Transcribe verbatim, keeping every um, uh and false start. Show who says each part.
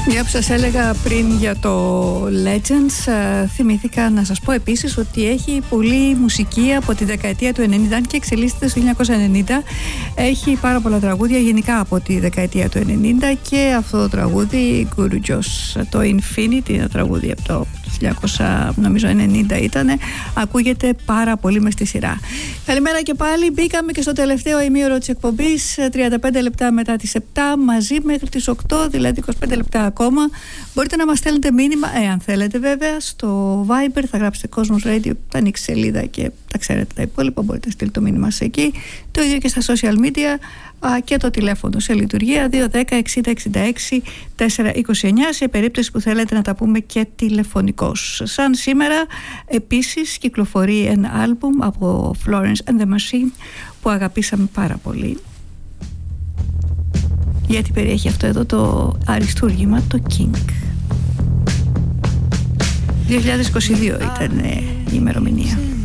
Speaker 1: Για που σας έλεγα πριν για το Legends, θυμήθηκα να σας πω επίσης ότι έχει πολλή μουσική από τη δεκαετία του ενενήντα και εξελίσσεται στο χίλια εννιακόσια ενενήντα. Έχει πάρα πολλά τραγούδια γενικά από τη δεκαετία του ενενήντα και αυτό το τραγούδι, Guru Josh, το Infinity, ένα τραγούδι από το χίλια εννιακόσια ενενήντα ήταν, ακούγεται πάρα πολύ μες στη σειρά. Καλημέρα και πάλι, μπήκαμε και στο τελευταίο ημίωρο της εκπομπής, τριάντα πέντε λεπτά μετά τις επτά, μαζί μέχρι τις οκτώ, δηλαδή είκοσι πέντε λεπτά ακόμα. Μπορείτε να μας στέλνετε μήνυμα, εάν θέλετε βέβαια, στο Viber, θα γράψετε Κόσμος Radio, θα ανοίξει σελίδα και τα ξέρετε τα υπόλοιπα, μπορείτε να στείλετε το μήνυμα σε εκεί. Το ίδιο και στα social media και το τηλέφωνο σε λειτουργία δύο δέκα εξήντα εξήντα έξι τετρακόσια είκοσι εννιά σε περίπτωση που θέλετε να τα πούμε και τηλεφωνικώς. Σαν σήμερα επίσης κυκλοφορεί ένα άλμπουμ από Florence and the Machine που αγαπήσαμε πάρα πολύ, γιατί περιέχει αυτό εδώ το αριστούργημα, το King. δύο χιλιάδες είκοσι δύο ήταν η ημερομηνία.